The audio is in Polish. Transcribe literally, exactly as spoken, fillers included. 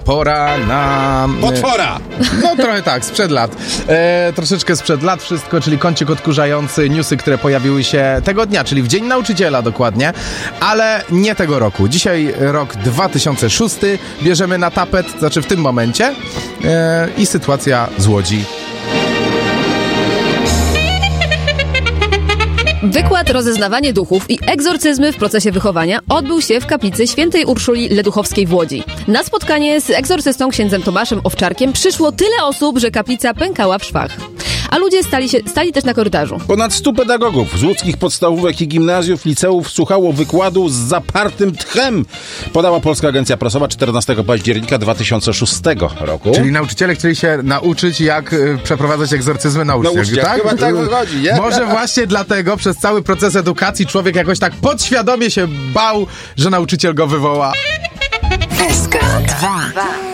Pora na... Potwora! No trochę tak, sprzed lat. E, troszeczkę sprzed lat wszystko, czyli kącik odkurzający, newsy, które pojawiły się tego dnia, czyli w Dzień Nauczyciela dokładnie, ale nie tego roku. Dzisiaj rok dwa tysiące szósty, bierzemy na tapet, znaczy w tym momencie e, i sytuacja z Łodzi. Wykład Rozeznawanie duchów i egzorcyzmy w procesie wychowania odbył się w kaplicy świętej Urszuli Leduchowskiej w Łodzi. Na spotkanie z egzorcystą księdzem Tomaszem Owczarkiem przyszło tyle osób, że kaplica pękała w szwach. A ludzie stali, się, stali też na korytarzu. Ponad stu pedagogów z łódzkich podstawówek i gimnazjów, liceów słuchało wykładu z zapartym tchem, podała Polska Agencja Prasowa czternastego października dwa tysiące szóstego roku. Czyli nauczyciele chcieli się nauczyć, jak y, przeprowadzać egzorcyzmy na uczniach, uczniach, tak? chyba tak wychodzi, nie? Może właśnie dlatego przez cały proces edukacji człowiek jakoś tak podświadomie się bał, że nauczyciel go wywoła. S K dwa.